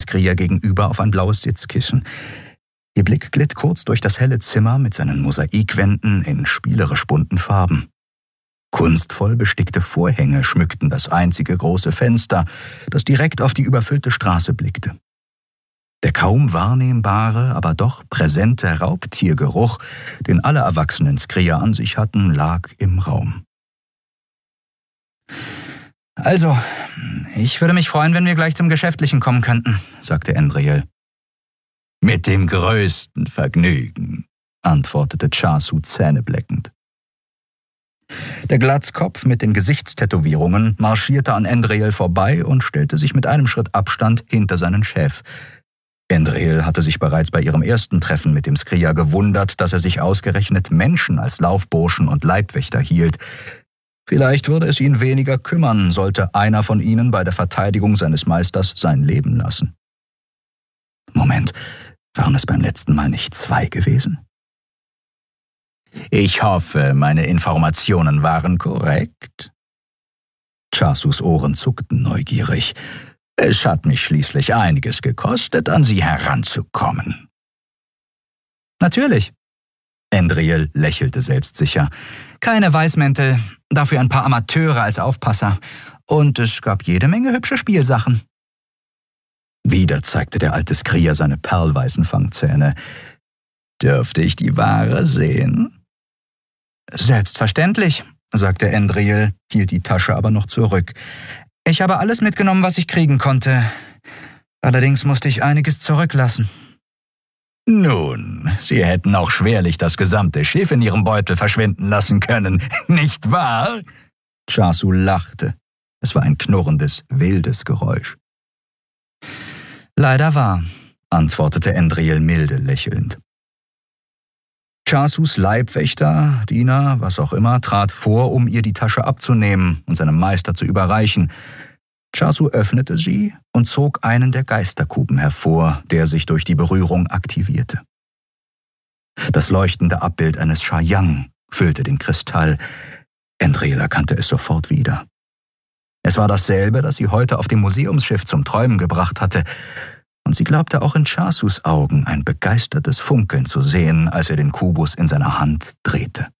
Skria gegenüber auf ein blaues Sitzkissen. Ihr Blick glitt kurz durch das helle Zimmer mit seinen Mosaikwänden in spielerisch bunten Farben. Kunstvoll bestickte Vorhänge schmückten das einzige große Fenster, das direkt auf die überfüllte Straße blickte. Der kaum wahrnehmbare, aber doch präsente Raubtiergeruch, den alle erwachsenen Skria an sich hatten, lag im Raum. »Also, ich würde mich freuen, wenn wir gleich zum Geschäftlichen kommen könnten«, sagte Endriel. »Mit dem größten Vergnügen«, antwortete Chasu zähnebleckend. Der Glatzkopf mit den Gesichtstätowierungen marschierte an Endriel vorbei und stellte sich mit einem Schritt Abstand hinter seinen Chef. Endriel hatte sich bereits bei ihrem ersten Treffen mit dem Skria gewundert, dass er sich ausgerechnet Menschen als Laufburschen und Leibwächter hielt. Vielleicht würde es ihn weniger kümmern, sollte einer von ihnen bei der Verteidigung seines Meisters sein Leben lassen. Moment, waren es beim letzten Mal nicht 2 gewesen? »Ich hoffe, meine Informationen waren korrekt?« Chasus Ohren zuckten neugierig. »Es hat mich schließlich einiges gekostet, an Sie heranzukommen.« »Natürlich.« Endriel lächelte selbstsicher. »Keine Weißmäntel, dafür ein paar Amateure als Aufpasser. Und es gab jede Menge hübsche Spielsachen.« Wieder zeigte der alte Skria seine perlweißen Fangzähne. »Dürfte ich die Ware sehen?« »Selbstverständlich«, sagte Endriel, hielt die Tasche aber noch zurück. »Ich habe alles mitgenommen, was ich kriegen konnte. Allerdings musste ich einiges zurücklassen.« »Nun, Sie hätten auch schwerlich das gesamte Schiff in Ihrem Beutel verschwinden lassen können, nicht wahr?« Chasu lachte. Es war ein knurrendes, wildes Geräusch. »Leider wahr«, antwortete Endriel milde lächelnd. Chasus Leibwächter, Diener, was auch immer, trat vor, um ihr die Tasche abzunehmen und seinem Meister zu überreichen. Chasu öffnete sie und zog einen der Geisterkuben hervor, der sich durch die Berührung aktivierte. Das leuchtende Abbild eines Shayang füllte den Kristall. Endriel erkannte es sofort wieder. Es war dasselbe, das sie heute auf dem Museumsschiff zum Träumen gebracht hatte, und sie glaubte auch in Chasus Augen ein begeistertes Funkeln zu sehen, als er den Kubus in seiner Hand drehte.